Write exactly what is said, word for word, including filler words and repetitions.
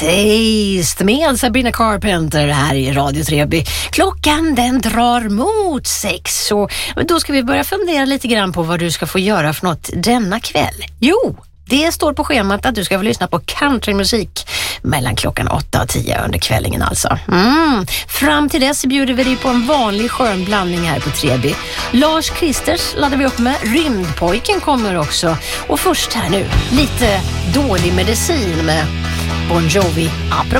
Taste med Sabrina Carpenter här i Radio Treby. Klockan den drar mot sex och då ska vi börja fundera lite grann på vad du ska få göra för något denna kväll. Jo, det står på schemat att du ska få lyssna på countrymusik mellan klockan åtta och tio under kvällingen alltså. Mm. Fram till dess bjuder vi dig på en vanlig skön blandning här på Treby. Lars Kristers laddar vi upp med. Rymdpojken kommer också. Och först här nu, lite dålig medicin med Bon Jovi. Apropå